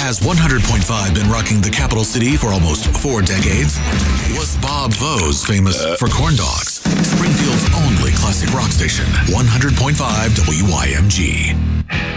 Has 100.5 been rocking the capital city for almost 4 decades? Was Bob Vose famous for corn dogs? Springfield's only classic rock station, 100.5 WYMG.